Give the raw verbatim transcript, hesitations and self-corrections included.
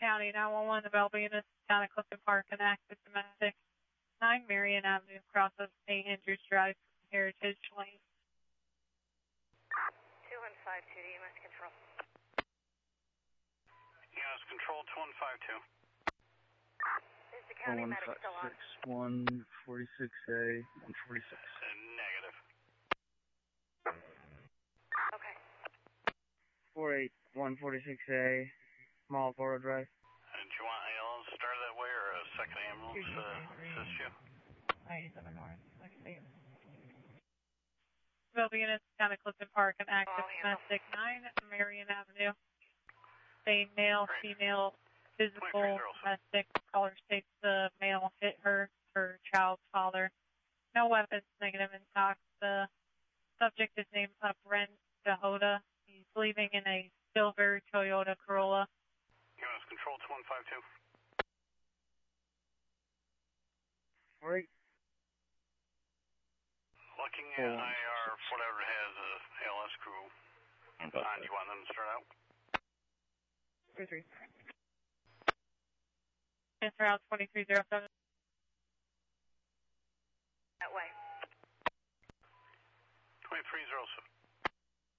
County, nine one one, the Bell Venus, town of Clifton Park, and active domestic, nine Marion Avenue, across of Saint Andrews Drive, Heritage Lane. two one five two to E M S Control. E M S Control, two one five two. Is the county medic still on? one forty-six A, one forty-six. Uh, negative. Okay. four eight one forty-six A, Small Portal Drive. Uh, do you want A L to start that way or a second ambulance to uh, assist you? ninety-seven North, Bell Venus, town of Clifton Park, and active domestic, nine Marion Avenue. Same male, female, physical, domestic. Caller states the male hit her, her child's father. No weapons, negative in talks. The subject is named Upren Dahota. He's leaving in a silver Toyota Corolla. E M S Control, two one five two. four eight. Looking at I R, whatever has a A L S crew on. Do you want them to start out? three three. Answer out twenty-three oh seven. That way. twenty-three oh seven.